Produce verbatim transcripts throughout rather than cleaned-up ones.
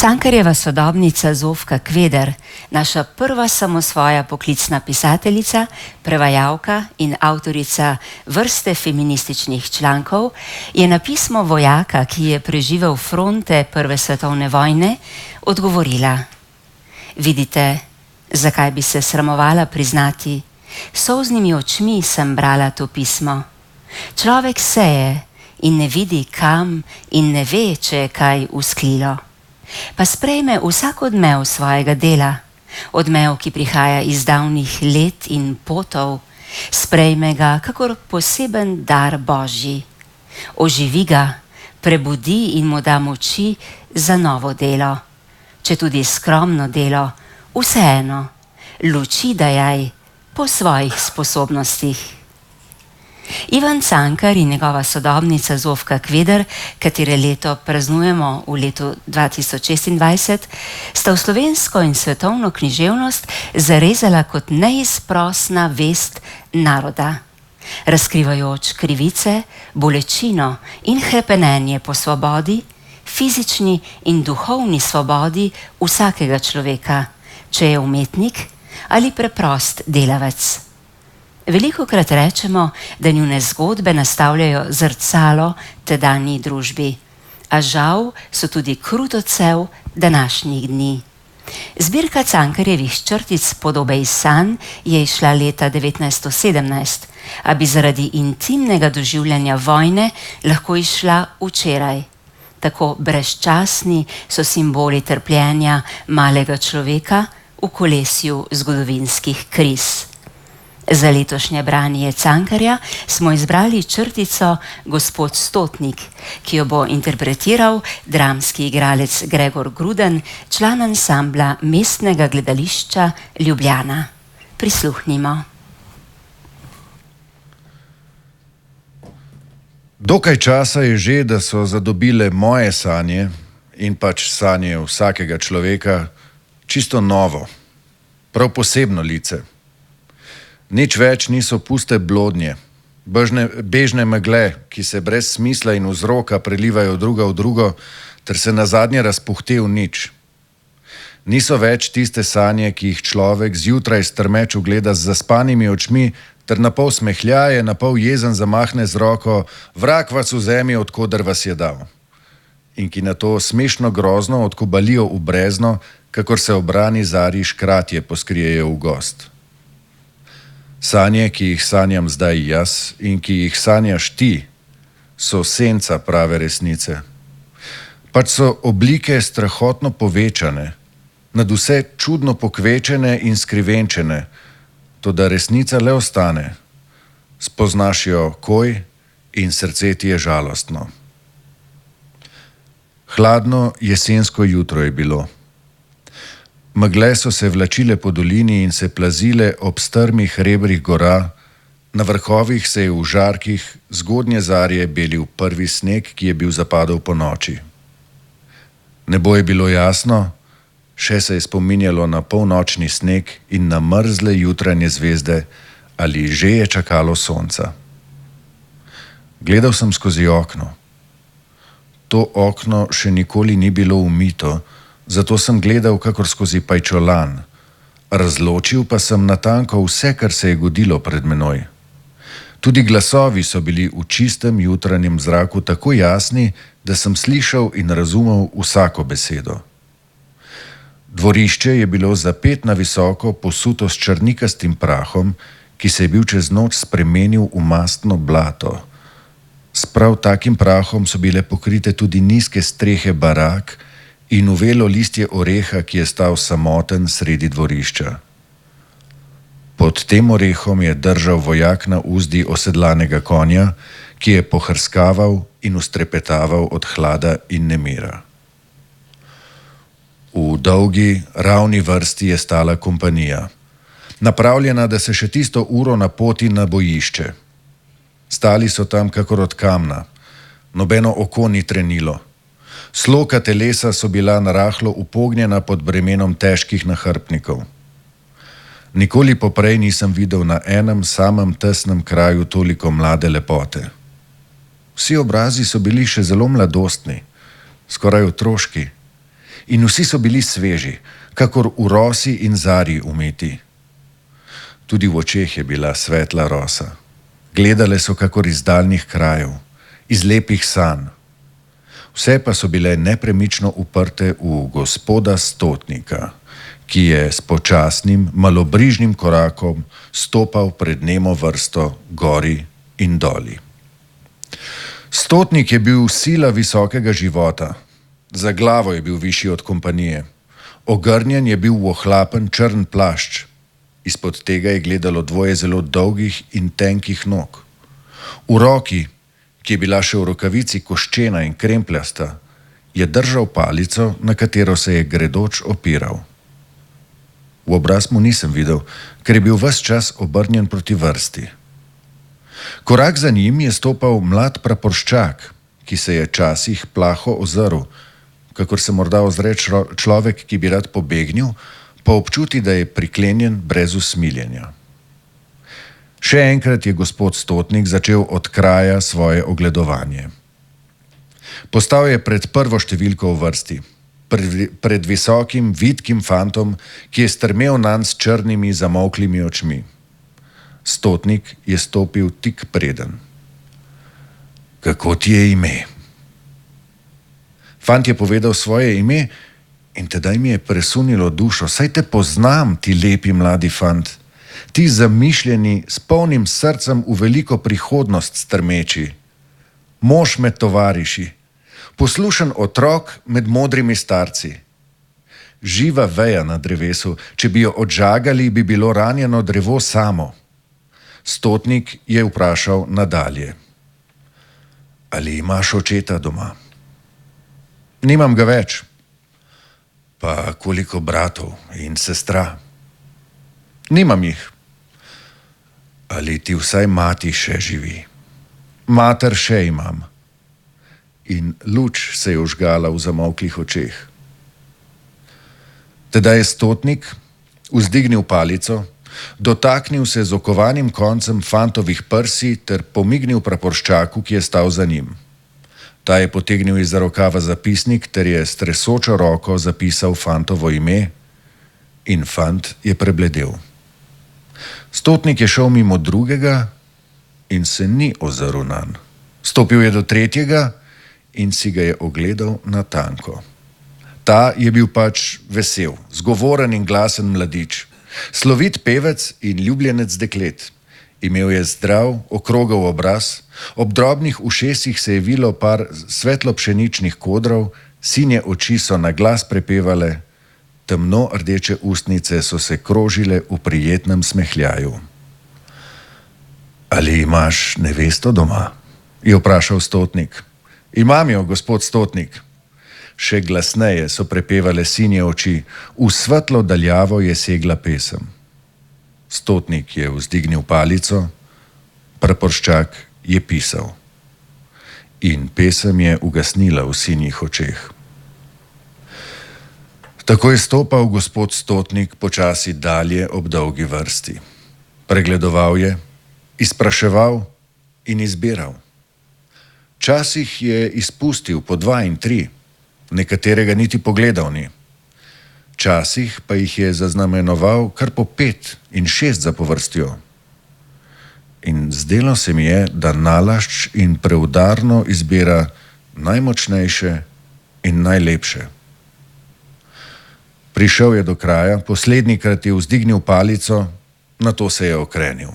Cankarjeva sodobnica Zofka Kveder, naša prva samosvoja poklicna pisateljica, prevajalka in avtorica vrste feminističnih člankov, je na pismo vojaka, ki je preživel fronte Prve svetovne vojne, odgovorila: Vidite, zakaj bi se sramovala priznati? S solznimi očmi sem brala to pismo. Človek seje in ne vidi kam in ne ve, če je kaj usklilo. Pa sprejme vsak odmev svojega dela, odmev, ki prihaja iz davnih let in potov, sprejme ga kakor poseben dar Božji. Oživi ga, prebudi in mu da moči za novo delo. Če tudi skromno delo, vseeno, luči dajaj po svojih sposobnostih. Ivan Cankar in njegova sodobnica Zofka Kveder, katere leto praznujemo v letu dva tisoč šestindvajset, sta v slovensko in svetovno književnost zarezala kot neizprosna vest naroda. Razkrivajoč krivice, bolečino in hrepenenje po svobodi, fizični in duhovni svobodi vsakega človeka, če je umetnik ali preprost delavec. Velikokrat rečemo, da njune zgodbe nastavljajo zrcalo tedanji družbi, a žal so tudi krut odsev današnjih dni. Zbirka Cankarjevih črtic Podobe iz sanj je izšla leta devetnajststo sedemnajst, a bi zaradi intimnega doživljanja vojne lahko izšla včeraj. Tako brezčasni so simboli trpljenja malega človeka v kolesju zgodovinskih kriz. Za letošnje branje Cankarja smo izbrali črtico Gospod Stotnik, ki jo bo interpretiral dramski igralec Gregor Gruden, član ansambla Mestnega gledališča Ljubljana. Prisluhnimo. Dokaj časa je že, da so zadobile moje sanje in pač sanje vsakega človeka čisto novo, prav posebno lice. Nič več niso puste blodnje, bežne, bežne megle, ki se brez smisla in vzroka prelivajo druga v drugo, ter se nazadnje razpuhte v nič. Niso več tiste sanje, ki jih človek zjutraj strmeč ugleda z zaspanimi očmi, ter na pol smehljaje, na pol jezen zamahne z roko: Vrag vas vzemi, od koder vas je dal. In ki na to smešno grozno odkobalijo v brezno, kakor se obrani zari škratje poskrijejo v gost. Sanje, ki jih sanjam zdaj jaz in ki jih sanjaš ti, so senca prave resnice. Pač so oblike strahotno povečane, nad vse čudno pokvečene in skrivenčene, toda resnica le ostane. Spoznaš jo koj in srce ti je žalostno. Hladno jesensko jutro je bilo. Megle so se vlačile po dolini in se plazile ob strmih rebrih gora, na vrhovih se je v žarkih zgodnje zarje belil prvi sneg, ki je bil zapadel po noči. Nebo je bilo jasno, še se je spominjalo na polnočni sneg in na mrzle jutranje zvezde, ali že je čakalo sonca. Gledal sem skozi okno. To okno še nikoli ni bilo umito, zato sem gledal kakor skozi pajčolan. Razločil pa sem natanko vse, kar se je godilo pred menoj. Tudi glasovi so bili v čistem jutranjem zraku tako jasni, da sem slišal in razumel vsako besedo. Dvorišče je bilo zapet na visoko, posuto s črnikastim prahom, ki se je bil čez noč spremenil v mastno blato. S prav takim prahom so bile pokrite tudi nizke strehe barak in uvelo listje oreha, ki je stal samoten sredi dvorišča. Pod tem orehom je držal vojak na uzdi osedlanega konja, ki je pohrskaval in ustrepetaval od hlada in nemira. V dolgi, ravni vrsti je stala kompanija, napravljena, da se še tisto uro napoti na bojišče. Stali so tam kakor od kamna, nobeno oko ni trenilo. Sloka telesa so bila narahlo upognjena pod bremenom težkih nahrbtnikov. Nikoli poprej nisem videl na enem samem tesnem kraju toliko mlade lepote. Vsi obrazi so bili še zelo mladostni, skoraj otroški, in vsi so bili sveži, kakor v rosi in zarji umeti. Tudi v očeh je bila svetla rosa. Gledale so kakor iz daljnih krajev, iz lepih sanj. Vse pa so bile nepremično uprte v gospoda Stotnika, ki je s počasnim, malobrižnim korakom stopal pred nemo vrsto gori in doli. Stotnik je bil sila visokega života, za glavo je bil višji od kompanije, ogrnjen je bil v ohlapen črn plašč, izpod tega je gledalo dvoje zelo dolgih in tenkih nog. V roki, ki je bila še v rokavici koščena in krempljasta, je držal palico, na katero se je gredoč opiral. V obraz mu nisem videl, ker je bil ves čas obrnjen proti vrsti. Korak za njim je stopal mlad praporščak, ki se je časih plaho ozrl, kakor se morda ozre človek, ki bi rad pobegnil, pa občuti, da je priklenjen brez usmiljenja. Še enkrat je gospod Stotnik začel od kraja svoje ogledovanje. Postal je pred prvo številko v vrsti, pred, pred visokim, vitkim fantom, ki je strmel nanj s črnimi, zamolklimi očmi. Stotnik je stopil tik preden. Kako ti je ime? Fant je povedal svoje ime in tedaj mi je presunilo dušo. Saj te poznam, ti lepi mladi fant. Ti zamišljeni, s polnim srcem v veliko prihodnost strmeči. Mož med tovariši, poslušen otrok med modrimi starci. Živa veja na drevesu, če bi jo odžagali, bi bilo ranjeno drevo samo. Stotnik je vprašal nadalje. Ali imaš očeta doma? Nimam ga več. Pa koliko bratov in sestra? Nimam jih. Ali ti vsaj mati še živi? Mater še imam. In luč se je vžgala v zamolklih očeh. Tedaj je Stotnik vzdignil palico, dotaknil se z okovanim koncem fantovih prsi ter pomignil praporščaku, ki je stal za njim. Ta je potegnil iz rokava zapisnik ter je s tresočo roko zapisal fantovo ime in fant je prebledel. Stotnik je šel mimo drugega in se ni ozrl nanj. Stopil je do tretjega in si ga je ogledal na tanko. Ta je bil pač vesel, zgovoren in glasen mladič, slovit pevec in ljubljenec deklet. Imel je zdrav, okrogel obraz, ob drobnih ušesih se je vilo par svetlo pšeničnih kodrov, sinje oči so na glas prepevale, temno rdeče ustnice so se krožile v prijetnem smehljaju. Ali imaš nevesto doma? Je vprašal Stotnik. Imam jo, gospod Stotnik. Še glasneje so prepevale sinje oči, v svetlo daljavo je segla pesem. Stotnik je vzdignil palico, praporščak je pisal. In pesem je ugasnila v sinjih očeh. Tako je stopal gospod Stotnik počasi dalje ob dolgi vrsti. Pregledoval je, izpraševal in izbiral. Včasih je izpustil po dva in tri, nekaterega niti pogledal ni. Včasih pa jih je zaznamenoval kar po pet in šest zapovrstjo. In zdelo se mi je, da nalašč in preudarno izbira najmočnejše in najlepše. Prišel je do kraja, poslednjikrat je vzdignil palico, nato se je okrenil.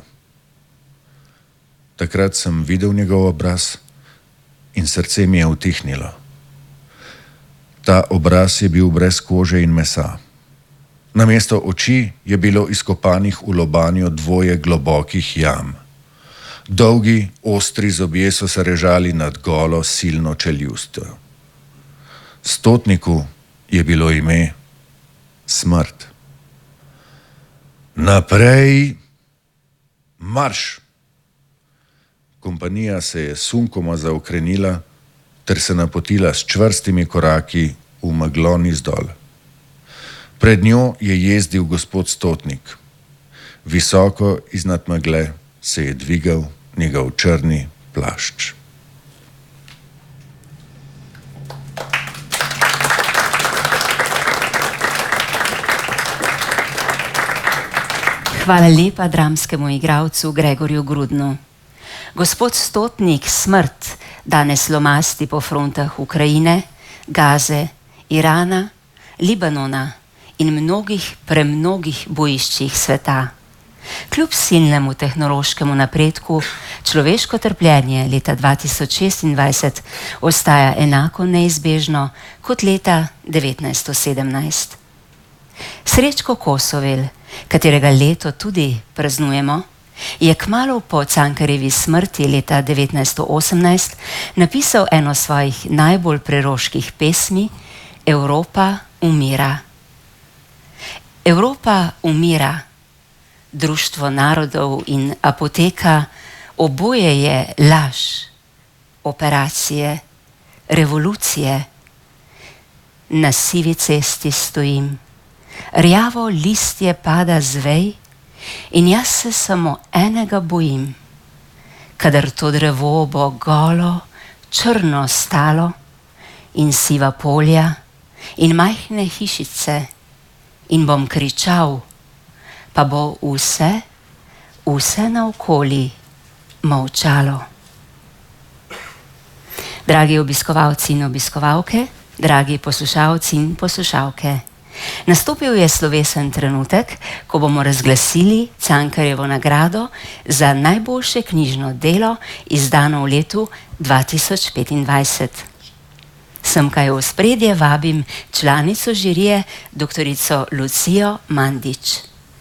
Takrat sem videl njegov obraz in srce mi je utihnilo. Ta obraz je bil brez kože in mesa. Namesto oči je bilo izkopanih v lobanjo dvoje globokih jam. Dolgi, ostri zobje so se režali nad golo, silno čeljustjo. Stotniku je bilo ime Smrt. Naprej, marš! Kompanija se je sunkoma zaokrenila ter se napotila s čvrstimi koraki v meglo navzdol. Pred njo je jezdil gospod Stotnik. Visoko iznad megle se je dvigal njegov črni plašč. Hvala lepa dramskemu igralcu Gregorju Grudnu. Gospod Stotnik smrt danes lomasti po frontah Ukrajine, Gaze, Irana, Libanona in mnogih, premnogih bojiščih sveta. Kljub silnemu tehnološkemu napredku, človeško trpljenje leta dva tisoč šestindvajset ostaja enako neizbežno kot leta devetnajststo sedemnajst. Srečko Kosovel, katerega leto tudi praznujemo, je kmalu po Cankarjevi smrti leta devetnajststo osemnajst napisal eno svojih najbolj preroških pesmi Evropa umira. Evropa umira. Društvo narodov in apoteka, oboje je laž, operacije, revolucije. Na sivi cesti stojim, rjavo listje pada z vej in jaz se samo enega bojim, kadar to drevo bo golo, črno stalo in siva polja in majhne hišice in bom kričal, pa bo vse, vse naokoli molčalo. Dragi obiskovalci in obiskovalke, dragi poslušalci in poslušalke, nastopil je slovesen trenutek, ko bomo razglasili Cankarjevo nagrado za najboljše knjižno delo, izdano v letu dva tisoč petindvajset. Semkaj v ospredje vabim članico žirije, doktorico Lucijo Mandič.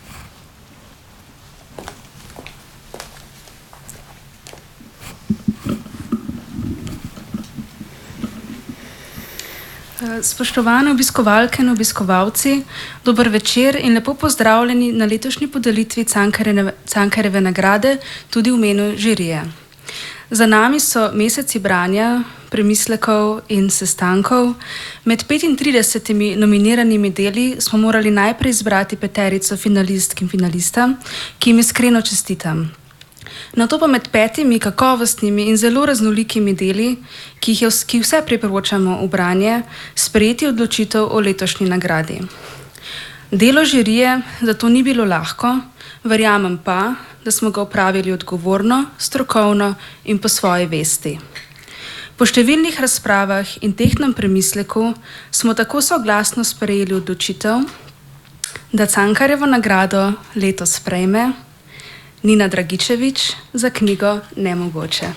Spoštovane obiskovalke in obiskovalci, dober večer in lepo pozdravljeni na letošnji podelitvi Cankarjeve, Cankarjeve nagrade tudi v imenu žirije. Za nami so meseci branja, premislekov in sestankov. Med petintridesetimi nominiranimi deli smo morali najprej izbrati peterico finalistk in finalista, ki jim iskreno čestitam. Nato pa med petimi kakovostnimi in zelo raznolikimi deli, ki jih je, ki vse priporočamo v branje, sprejeti odločitev o letošnji nagradi. Delo žirije zato ni bilo lahko, verjamem pa, da smo ga opravili odgovorno, strokovno in po svoji vesti. Po številnih razpravah in tehtnem premisleku smo tako soglasno sprejeli odločitev, da Cankarjevo nagrado letos sprejme Nina Dragičević za knjigo Nemogoče.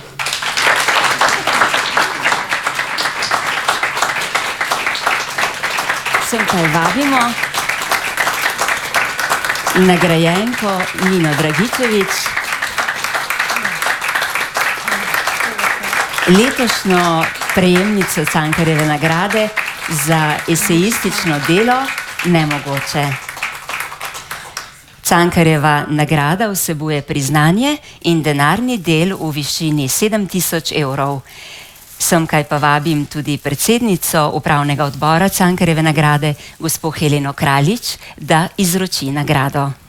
Semkaj vabimo nagrajenko Nino Dragičević, letošnjo prejemnico Cankarjeve nagrade za esejistično delo Nemogoče. Cankarjeva nagrada vsebuje priznanje in denarni del v višini sedem tisoč evrov. Semkaj pa vabim tudi predsednico upravnega odbora Cankarjeve nagrade, gospo Heleno Kraljič, da izroči nagrado.